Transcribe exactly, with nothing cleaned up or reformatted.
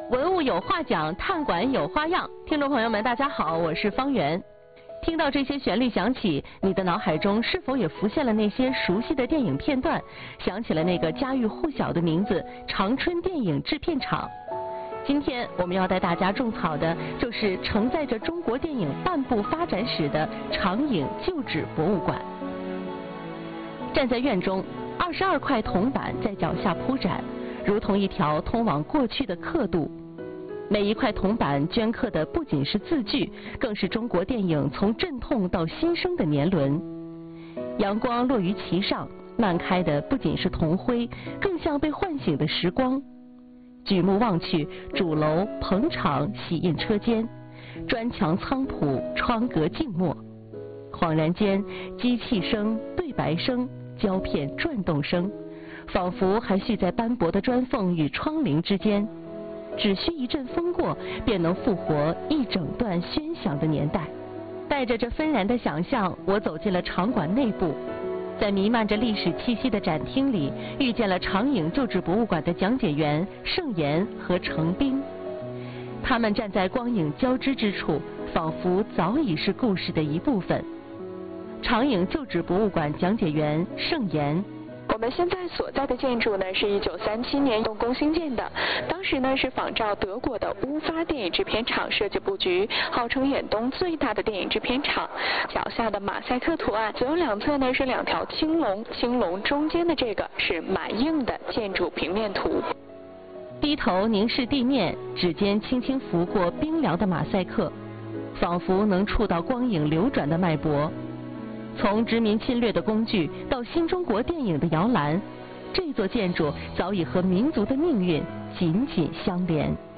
文物有话讲，探馆有花样。听众朋友们，大家好，我是方圆。听到这些旋律响起，你的脑海中是否也浮现了那些熟悉的电影片段？想起了那个家喻户晓的名字——长春电影制片厂。今天我们要带大家种草的，就是承载着中国电影半部发展史的长影旧址博物馆。站在院中，二十二块铜板在脚下铺展，如同一条通往过去的刻度。每一块铜板镌刻的不仅是字句，更是中国电影从阵痛到新生的年轮。阳光落于其上，漫开的不仅是铜灰，更像被唤醒的时光。举目望去，主楼、棚场、洗印车间，砖墙苍朴，窗格静默。恍然间，机器声、对白声、胶片转动声，仿佛还续在斑驳的砖缝与窗棂之间。只需一阵风过，便能复活一整段喧响的年代。带着这纷然的想象，我走进了场馆内部，在弥漫着历史气息的展厅里，遇见了长影旧址博物馆的讲解员盛岩和程冰。他们站在光影交织之处，仿佛早已是故事的一部分。长影旧址博物馆讲解员盛岩： 我们现在所在的建筑呢，是一九三七年动工兴建的，当时呢是仿照德国的乌发电影制片厂设计布局，号称远东最大的电影制片厂。脚下的马赛克图案，左右两侧呢是两条青龙，青龙中间的这个是满映的建筑平面图。 低头凝视地面，指尖轻轻拂过冰凉的马赛克，仿佛能触到光影流转的脉搏。从殖民侵略的工具到新中国电影的摇篮，这座建筑早已和民族的命运紧紧相连。